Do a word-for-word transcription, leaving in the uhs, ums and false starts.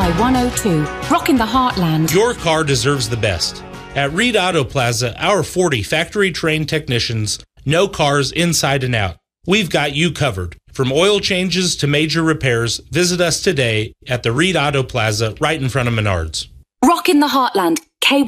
Y one oh two. Rocking the heartland. Your car deserves the best. At Reed Auto Plaza, our forty factory-trained technicians know cars inside and out. We've got you covered. From oil changes to major repairs, visit us today at the Reed Auto Plaza right in front of Menards. Rocking the heartland.